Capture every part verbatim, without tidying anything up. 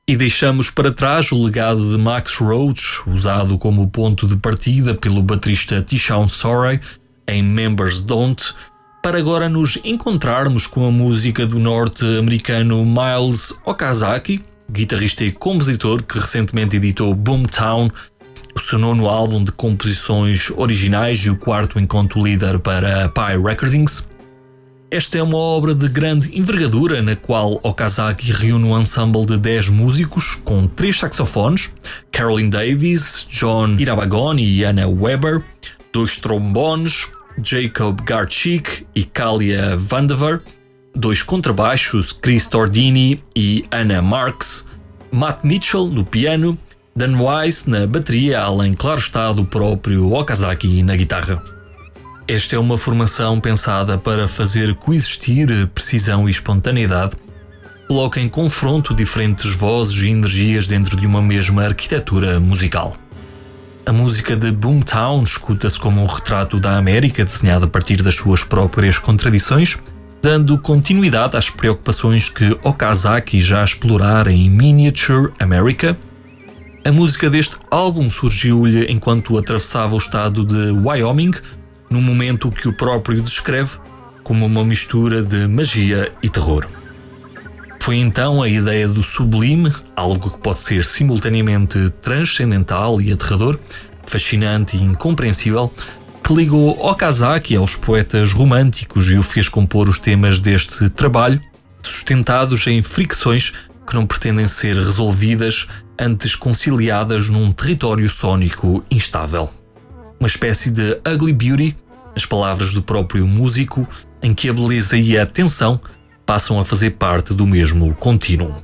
E deixamos para trás o legado de Max Roach, usado como ponto de partida pelo baterista T-Shawn Sorey em Members Don't, para agora nos encontrarmos com a música do norte-americano Miles Okazaki, guitarrista e compositor que recentemente editou Boomtown, o seu nono álbum de composições originais e o quarto enquanto líder para a Pi Recordings. Esta é uma obra de grande envergadura na qual Okazaki reúne um ensemble de dez músicos com três saxofones, Carolyn Davis, John Irabagoni e Anna Weber, dois trombones, Jacob Garchik e Kalia Vandever, dois contrabaixos, Chris Tordini e Anna Marks, Matt Mitchell no piano, Dan Weiss na bateria, além, claro está, do próprio Okazaki na guitarra. Esta é uma formação pensada para fazer coexistir precisão e espontaneidade, coloca em confronto diferentes vozes e energias dentro de uma mesma arquitetura musical. A música de Boomtown escuta-se como um retrato da América desenhado a partir das suas próprias contradições, dando continuidade às preocupações que Okazaki já explorara em Miniature America. A música deste álbum surgiu-lhe enquanto atravessava o estado de Wyoming, num momento que o próprio descreve como uma mistura de magia e terror. Foi então a ideia do sublime, algo que pode ser simultaneamente transcendental e aterrador, fascinante e incompreensível, que ligou Okazaki aos poetas românticos e o fez compor os temas deste trabalho, sustentados em fricções que não pretendem ser resolvidas, antes conciliadas num território sónico instável. Uma espécie de ugly beauty, as palavras do próprio músico, em que a beleza e a tensão passam a fazer parte do mesmo contínuo.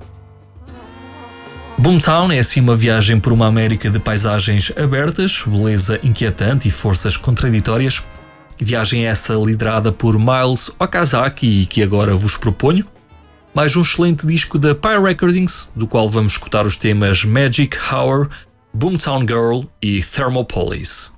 Boomtown é assim uma viagem por uma América de paisagens abertas, beleza inquietante e forças contraditórias. Viagem essa liderada por Miles Okazaki e que agora vos proponho. Mais um excelente disco da Pi Recordings, do qual vamos escutar os temas Magic Hour, Boomtown Girl e Thermopolis.